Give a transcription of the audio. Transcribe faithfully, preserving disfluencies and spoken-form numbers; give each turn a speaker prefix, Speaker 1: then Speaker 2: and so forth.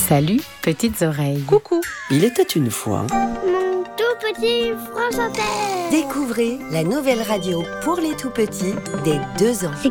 Speaker 1: Salut, petites oreilles.
Speaker 2: Coucou.
Speaker 3: Il était une fois.
Speaker 4: Mon tout petit France Inter.
Speaker 5: Découvrez la nouvelle radio pour les tout petits dès deux ans.